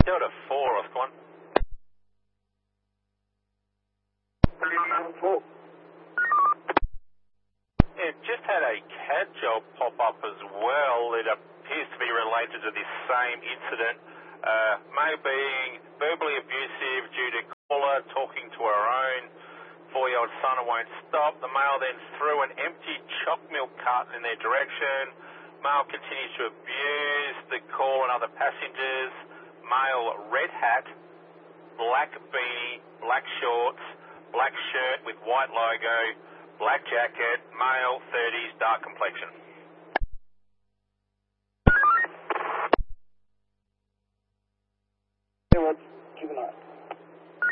Delta 4, Oscar 1. Yeah, just had a CAD job pop up as well. It appears to be related to this same incident. May being verbally abusive due to caller talking to her own 4-year-old son who won't stop. The male then threw an empty choc milk carton in their direction. Male continues to abuse the caller and other passengers. Male red hat, black beanie, black shorts, black shirt with white logo, black jacket, male, 30s, dark complexion. Hey, Rod, keep an eye.